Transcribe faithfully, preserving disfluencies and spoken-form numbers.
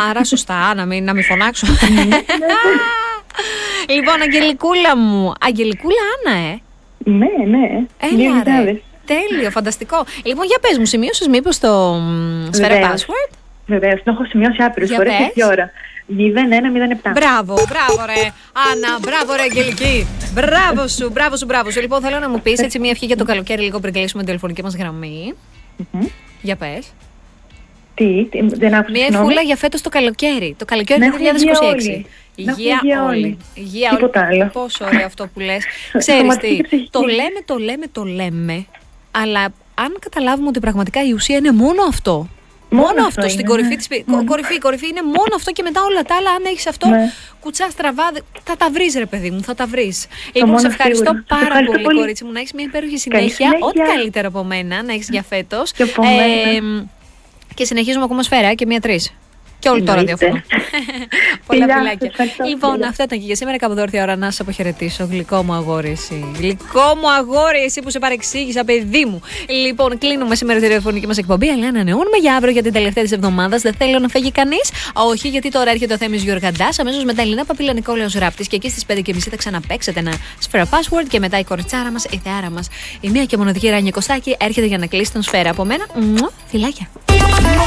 άρα σωστά, να μην, να μην φωνάξω. Λοιπόν, Αγγελικούλα μου. Αγγελικούλα Άννα, ε. Ναι, ναι. Έλα, ρε. Τέλειο, φανταστικό. Λοιπόν, για πες μου, σημείωσες μήπως το σφαίρα password? Βεβαίως, το έχω σημειώσει άπειρες φορές και τι ώρα. μηδέν ένα μηδέν επτά. Μπράβο, μπράβο ρε Άννα, μπράβο ρε Αγγελική. Μπράβο σου, μπράβο σου, μπράβο σου. Λοιπόν, θέλω να μου πεις έτσι μια ευχή για το καλοκαίρι, λίγο πριν κλείσουμε την τηλεφωνική μας γραμμή. Mm-hmm. Για πες. Τι, τι δεν άκουσα. Μια ευχούλα για φέτος το καλοκαίρι. Το καλοκαίρι του δύο χιλιάδες είκοσι έξι. Υγεία όλοι. Υγεία όλοι. Πόσο ωραίο αυτό που λες. Ξέρεις τι, το λέμε, το λέμε, το λέμε, αλλά αν καταλάβουμε ότι πραγματικά η ουσία είναι μόνο αυτό. Μόνο, μόνο αυτό, αυτό στην είναι, κορυφή, ναι. της, mm. κορυφή, κορυφή είναι μόνο αυτό και μετά όλα τα άλλα, αν έχεις αυτό, ναι. κουτσά στραβά, θα τα βρεις ρε παιδί μου, θα τα βρεις. Λοιπόν, σε ευχαριστώ σίγουρα. πάρα ευχαριστώ πολύ, πολύ κορίτσι μου, να έχεις μια υπέροχη συνέχεια, συνέχεια, ό,τι καλύτερο από μένα να έχεις για φέτος. Και, ε, και συνεχίζουμε ακόμα σφαίρα και μία τρεις. Και όλο το ραδιόφωνο. Πολλά φιλάκια. Λοιπόν, αυτά ήταν και για σήμερα. Κάπου εδώ ήρθε η ώρα να σε αποχαιρετήσω. Γλυκό μου αγόρι, εσύ. Γλυκό μου αγόρι, εσύ που σε παρεξήγησα, παιδί μου. Λοιπόν, κλείνουμε σήμερα τη ραδιοφωνική μας εκπομπή. Αλλά ανανεώνουμε για αύριο για την τελευταία της εβδομάδας. Δεν θέλω να φύγει κανείς. Όχι, γιατί τώρα έρχεται ο Θέμης Γιοργαντάς. Αμέσως μετά Ελληνά Παπηλανικόλαος Ράπτης. Και εκεί στις πέντε και μισή θα ξαναπαίξετε ένα σφαίρα password. Και μετά η κοριτσάρα μας, η θεάρα μας, η μία και μοναδική Ράνια Κωστάκη έρχεται για να κλείσει τον σφαίρα από μένα. Φιλάκια.